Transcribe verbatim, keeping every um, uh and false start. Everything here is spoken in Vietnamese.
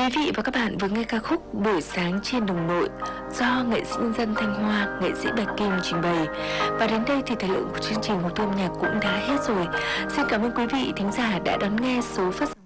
Quý vị và các bạn vừa nghe ca khúc Buổi sáng trên đồng nội do nghệ sĩ nhân dân Thanh Hoa, nghệ sĩ Bạch Kim trình bày. Và đến đây thì thời lượng của chương trình Hồ Tô âm nhạc cũng đã hết rồi. Xin cảm ơn quý vị thính giả đã đón nghe số phát sóng